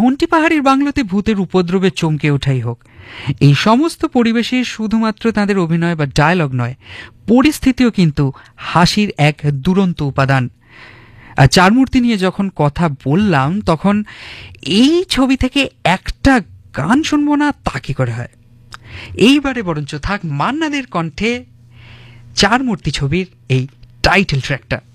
ধন্টি পাহাড়ের বাংলোতে ভূতের উপদ্রবে চমকে ওঠাই হোক, এই সমস্ত পরিবেশে শুধুমাত্র তাদের অভিনয় বা ডায়লগ নয়, পরিস্থিতিও কিন্তু হাসির এক দুরন্ত উপাদান। আর চারমূর্তি নিয়ে যখন কথা বললাম, তখন এই ছবি থেকে একটা গান শুনবো না তা কি করে হয়? এইবারে বরঞ্চ থাক মান্নাদের কণ্ঠে চারমূর্তি ছবির এই টাইটেল ট্র্যাকটা।